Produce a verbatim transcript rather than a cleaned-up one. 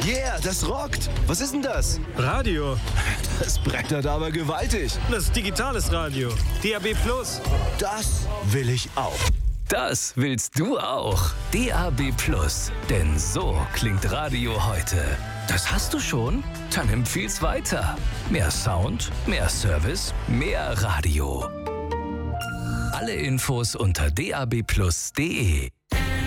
Yeah, das rockt. Was ist denn das? Radio. Das brettert aber gewaltig. Das ist digitales Radio. D A B Plus. Das will ich auch. Das willst du auch. D A B Plus. Denn so klingt Radio heute. Das hast du schon? Dann empfiehl's weiter. Mehr Sound, mehr Service, mehr Radio. Alle Infos unter d a b plus punkt d e.